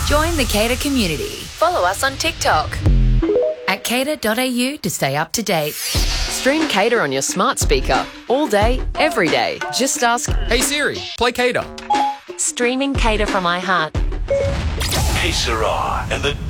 Join the Cater community. Follow us on TikTok at cater.au to stay up to date. Stream Cater on your smart speaker all day, every day. Just ask, Hey Siri, play Cater. streaming Cater from iHeart. Hey Sarah and the